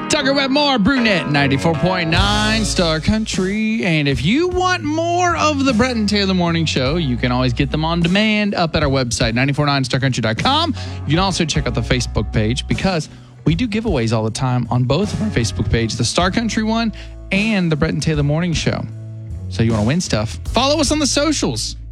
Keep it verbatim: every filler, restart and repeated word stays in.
Tucker Wetmore, Brunette, ninety-four point nine Star Country. And if you want more of the Brett and Taylor Morning Show, you can always get them on demand up at our website, nine four nine star country dot com. You can also check out the Facebook page because we do giveaways all the time on both of our Facebook pages, the Star Country one and the Brett and Taylor Morning Show. So you want to win stuff, follow us on the socials.